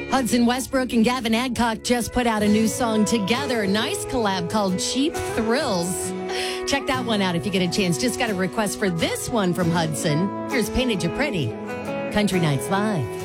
Hudson Westbrook and Gavin Adcock just put out a new song together. Nice collab called Cheap Thrills. Check that one out if you get a chance. Just got a request for this one from Hudson. Here's Painted You Pretty. Country Nights Live.